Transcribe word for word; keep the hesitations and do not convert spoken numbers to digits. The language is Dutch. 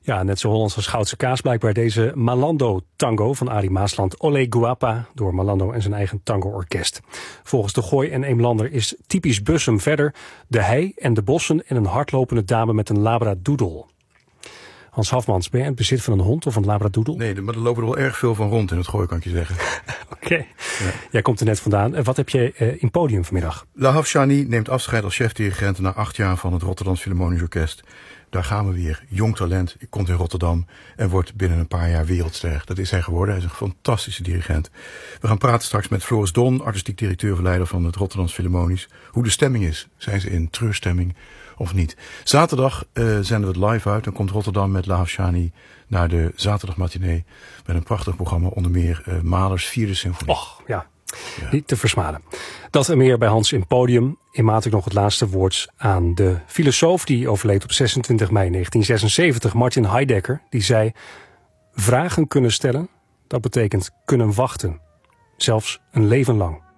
Ja, net zo Hollands als Goudse kaas blijkbaar deze Malando-tango van Arie Maasland. Olé Guapa door Malando en zijn eigen tango-orkest. Volgens de Gooi en Eemlander is typisch Bussum verder de hei en de bossen en een hardlopende dame met een labradoodle. Hans Hafmans, ben je in het bezit van een hond of een labradoodle? Nee, maar er lopen er wel erg veel van rond in het Gooi, kan ik je zeggen. Oké, okay. Ja. Jij komt er net vandaan. Wat heb je uh, in podium vanmiddag? Lahav Shani neemt afscheid als chefdirigent na acht jaar van het Rotterdams Philharmonisch Orkest. Daar gaan we weer. Jong talent, komt in Rotterdam en wordt binnen een paar jaar wereldster. Dat is hij geworden. Hij is een fantastische dirigent. We gaan praten straks met Floris Don, artistiek directeur-verleider van het Rotterdams Philharmonisch. Hoe de stemming is. Zijn ze in treurstemming of niet? Zaterdag uh, zenden we het live uit. Dan komt Rotterdam met Lahav Shani naar de zaterdagmatinee. Met een prachtig programma, onder meer uh, Mahlers vierde symfonie. Och, ja. Ja. Niet te versmaden. Dat en meer bij Hans in Podium. In maand ik nog het laatste woord aan de filosoof die overleed op zesentwintig mei negentien zesenzeventig, Martin Heidegger. Die zei: vragen kunnen stellen, dat betekent kunnen wachten. Zelfs een leven lang.